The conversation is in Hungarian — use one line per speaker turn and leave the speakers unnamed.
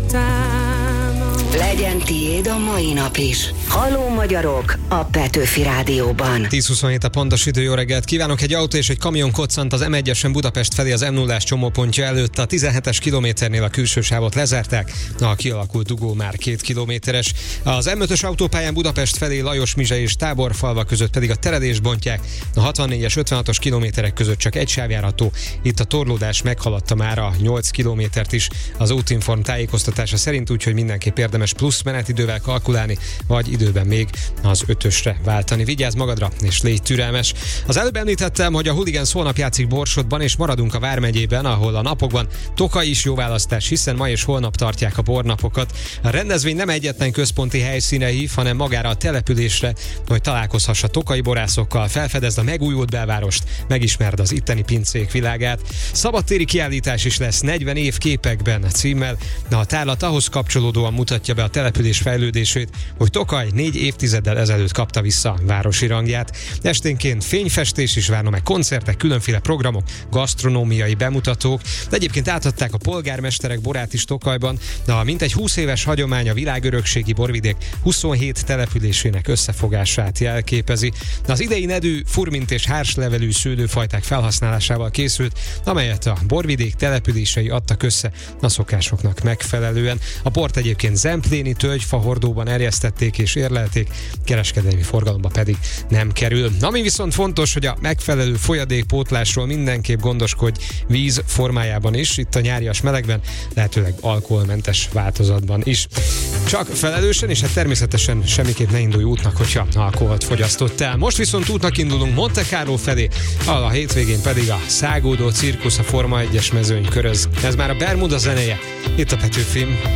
Legyen tiéd a mai nap is. Halló magyarok a Petőfi Rádióban.
10:27 a pontos idő, jó reggelt kívánok! Egy autó és egy kamion koccant az M1-esen Budapest felé az M0-ás csomópontja előtt. A 17-es kilométernél a külső sávot lezárták, a kialakult dugó már 2 kilométeres. Az M5-ös autópályán Budapest felé Lajos-Mizse és Táborfalva között pedig a terelést bontják. A 64-es 56-os kilométerek között csak egy sáv járható. Itt a torlódás meghaladta már a 8 kilométert is. Az Útinform tájékoztatása szerint, úgyhogy mindenképp érdemes plusz menetidővel kalkulálni, vagy időben még az 5-ösre váltani. Vigyázz magadra, és légy türelmes. Az előbb említettem, hogy a Hooligans holnap játszik Borsodban, és maradunk a Vármegyében, ahol a napokban Tokaj is jó választás, hiszen ma és holnap tartják a bornapokat. A rendezvény nem egyetlen központi helyszíne hív, hanem magára a településre, hogy találkozhass a tokaji borászokkal, felfedezd a megújult belvárost, megismerd az itteni pincék világát. Szabadtéri kiállítás is lesz 40 év képekben címmel, de a tárlat ahhoz kapcsolódóan mutatja be a település fejlődését, hogy Tokaj 4 évtizeddel ezelőtt kapta vissza városi rangját. Esténként fényfestés is várna, meg koncertek, különféle programok, gasztronómiai bemutatók, de egyébként átadták a polgármesterek borát is Tokajban, de a mintegy 20 éves hagyomány a világörökségi borvidék 27 településének összefogását jelképezi. Az idei nedű, furmint és hárslevelű szőlőfajták felhasználásával készült, amelyet a borvidék települései adtak össze a szokásoknak megfelelően. A bort egyébként zempléni tölgyfahordóban erjesztették és érlelték, kereskedelmi forgalomba pedig nem kerül. Ami viszont fontos, hogy a megfelelő folyadékpótlásról mindenképp gondoskodj víz formájában is, itt a nyárias melegben, lehetőleg alkoholmentes változatban is. Csak felelősen, és hát természetesen semmiképp ne indulj útnak, hogyha alkoholt fogyasztottál. Most viszont útnak indulunk Monte Carlo felé, ahol a hétvégén pedig a szágódó cirkusz a Forma 1-es mezőny köröz. Ez már a Bermuda zenéje, itt a Petőfin.